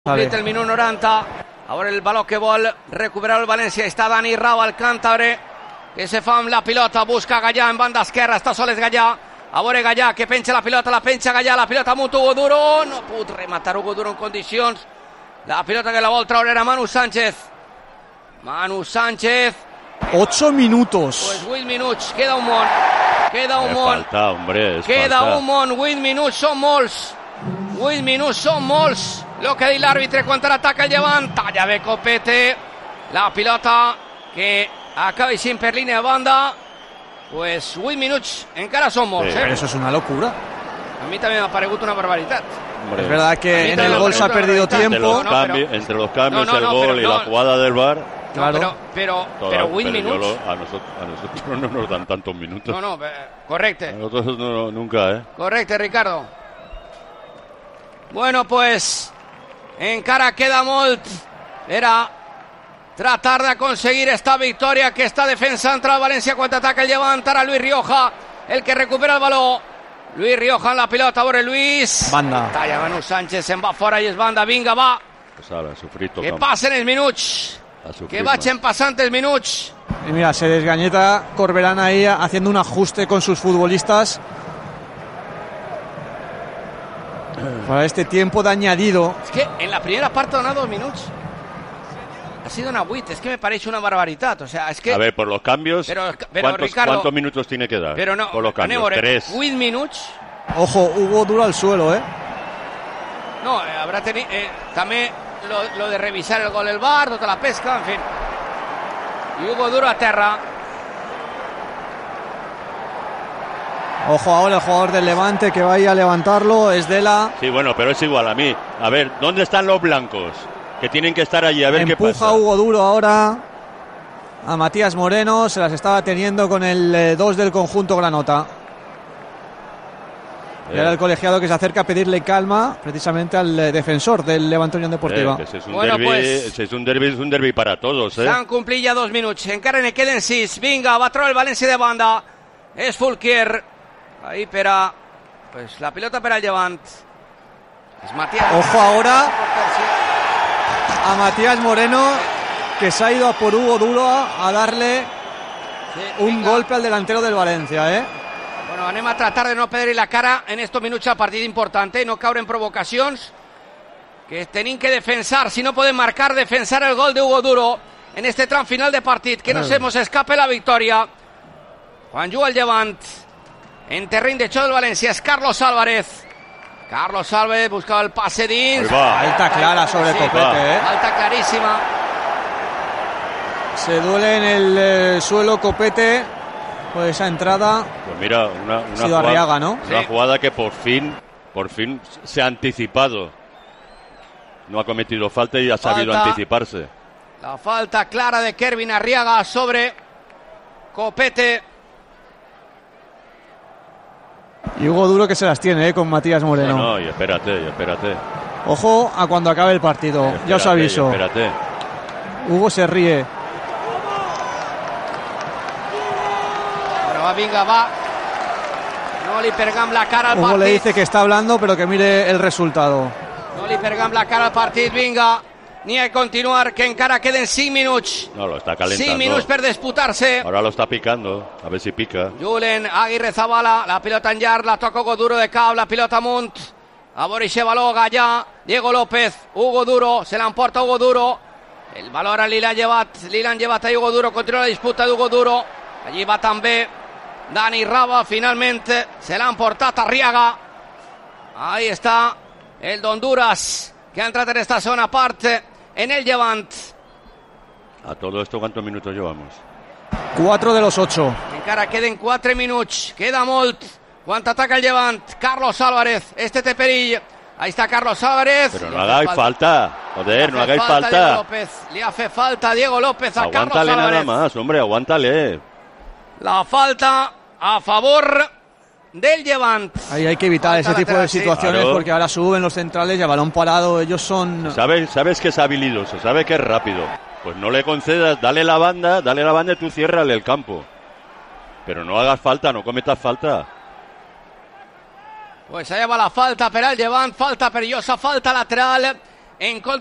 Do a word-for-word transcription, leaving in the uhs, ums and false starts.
Completa el minut noranta. A veure el baló que vol recuperar el València. Està Dani Rau, el càntabre, que se fa amb la pilota, busca Gallà en banda esquerra, està sol és Gallà. A veure Gallà, que penja la pilota, la penja Gallà, la pilota amunt Hugo Duro, no pot rematar Hugo Duro en condicions. La pilota que la vol traure era Manu Sánchez. Manu Sánchez. Ocho minutos. Pues vuit minuts, queda un món. Queda un es món. Falta, hombre, es queda falta. un món, vuit minuts són molts. vuit minuts són molts. Lo que ha dit l'àrbitre quan l'ataca el Llevant. Talla bé Copete. La pilota que acaba eixint per línia de banda. Pues vuit minuts encara són molts. Sí, ¿eh? Pero eso es una locura. A mí también me ha parecido una barbaridad. Hombre, Es verdad que en el gol se ha perdido entre tiempo. los, No, cambios, pero- entre los cambios, No, no, el no, gol pero y no. la jugada del V A R. Claro. No, pero, pero, toda- pero vuit pero yo minuts. lo- a, nosotros, a nosotros no nos dan tantos minutos. No, no, eh, correcte. A nosotros no, nunca, ¿eh? Correcte, Ricardo. Bueno, pues encara queda molt. Era tratar d'aconseguir esta victòria que està defensa contra el València quan ataca el Llevant. Ara Luis Rioja, el que recupera el baló. Luis Rioja en la pilota, a veure Luis. Banda. Talla Manu Sánchez, se'n va fora i és banda. Vinga, va. Pues ahora, a sufrir Que tocamos. passen els minuts. A sufrir Que más. vagin passant els minuts. Y mira, se desgañeta Corberán ahí haciendo un ajuste con sus futbolistas para este tiempo de añadido. Es que en la primera parte han donado dos minutos. Ha sido una huit, es que me parece una barbaridad. O sea, es que. A ver, por los cambios, Pero- pero, ¿cuántos, Ricardo- ¿cuántos minutos tiene que dar? pero no, por los cambios, anem a veure, tres. huit minuts. Ojo, Hugo Duro al suelo, ¿eh? No, eh, habrá tenido. Eh, también lo, lo de revisar el gol del V A R, toda la pesca, en fin. Y Hugo Duro a terra. Ojo ahora el jugador del Levante que vaya a levantarlo, es de la... Sí, bueno, pero es igual a mí. A ver, ¿dónde están los blancos? Que tienen que estar allí, a ver qué Empuja pasa. Hugo Duro ahora a Matías Moreno, se las estaba teniendo con el dos del conjunto granota. Y ahora el colegiado que se acerca a pedirle calma precisamente al eh, defensor del Levante Unión Deportiva. Eh, que ese es un Bueno, derbi, pues- ese es un derbi, es un derbi para todos, ¿eh? S'han complit ja dos minuts. Encara ne queden sis. Vinga, va treure el València de banda. És Fulquier. Ahí per a... Pues la pilota per al Llevant. És Matías. Ojo ahora a Matías Moreno, que se ha ido a por Hugo Duro a, a darle Sí, un vinga. golpe al delantero del Valencia, ¿eh? Bueno, anem a tratar de no perdre la cara en estos minuts al partit importante, no caure en provocacions, que tenim que defensar, si no podem marcar, defensar el gol de Hugo Duro en este tram final de partit, que no se nos escape la victòria. Quan juga el Llevant, en terreny de xoc del València, és Carlos Álvarez. Carlos Álvarez buscava el passe dins. Ahí va. Falta clara sobre Sí, Copete, ¿eh? Falta claríssima. Se duele en el eh, suelo Copete por esa entrada. Pues mira, una, una, Ha sido jugada, Arriaga, ¿no? una Sí. jugada que por fin, por fin se ha anticipado. No ha cometido falta y ha sabido Falta. anticiparse. La falta clara de Kervin Arriaga sobre Copete. Y Hugo Duro que se las tiene, ¿eh? Con Matías Moreno. No, no, y espérate, y espérate. Ojo a cuando acabe el partido. espérate, Ya os y aviso. Espérate. Hugo se ríe. Bueno, va, vinga, va. No li pergam la cara al Hugo partit. le dice que está hablando, pero que mire el resultado. No li pergam la cara al partit, vinga. Ni a continuar, que encara queden cinc minuts. No, lo está cinc calentando. minuts per disputar-se. Ahora lo está picando, a ver si pica. Julen Aguirre Zabala, la pilota en llarg, la toca Hugo Duro de cap, la pilota amunt. A veure si baló, Gallà, Diego López, Hugo Duro, se l'emporta Hugo Duro. El valor a li l'ha llevat, li l'han llevat a Hugo Duro, continua la disputa d'Hugo Duro. Allí va també Dani Rava, finalment se l'ha emportat Arriaga. Ahí està el d'Honduras, que ha entrat en esta zona part en el Llevant. A todo esto, ¿cuántos minutos llevamos? Cuatro de los ocho. Encara queden quatre minuts, queda molt. Quan ataca el Llevant, Carlos Álvarez, este té perill. Ahí está Carlos Álvarez. Pero Le no hace hagáis falta. falta. Le Joder, hace no hagáis falta Diego falta. López. Le hace falta Diego López a Carlos Aguántale Álvarez. nada más, hombre, aguántale. La falta a favor del Llevant. Ahí hay que evitar Falta ese tipo lateral, de sí. situaciones Claro. porque ahora suben los centrales y a balón parado ellos son... Sabes, sabes que es habilidoso, sabes que es rápido. Pues no le concedas, dale la banda, dale la banda y tú ciérrale el campo. Pero no hagas falta, no cometas falta. Pues allà va la falta per al Llevant, falta perillosa, falta lateral en contra